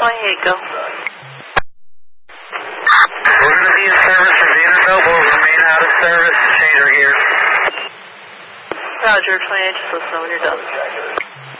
28, go. We're going to be in service for Venusville. We'll remain out of service to change our gears. Roger, 28, just listen when you're done.